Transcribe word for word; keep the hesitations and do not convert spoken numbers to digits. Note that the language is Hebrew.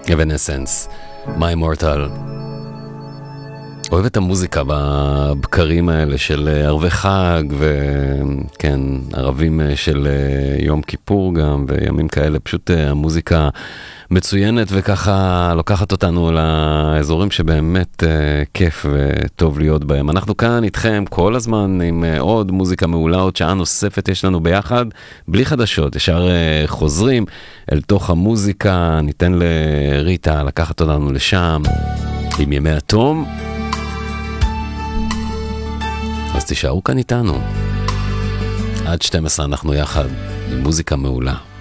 Evanescence, My Immortal. אוהב את המוזיקה בבקרים האלה של ערבי חג, וכן, ערבים של יום כיפור גם, וימים כאלה, פשוט המוזיקה מצוינת, וככה לוקחת אותנו לאזורים שבאמת כיף וטוב להיות בהם. אנחנו כאן איתכם כל הזמן עם עוד מוזיקה מעולה, עוד שעה נוספת יש לנו ביחד, בלי חדשות, ישר חוזרים אל תוך המוזיקה, ניתן לריטה לקחת אותנו לשם, עם ימי התום. אז תישארו כאן איתנו. עד שתים עשרה אנחנו יחד עם מוזיקה מעולה.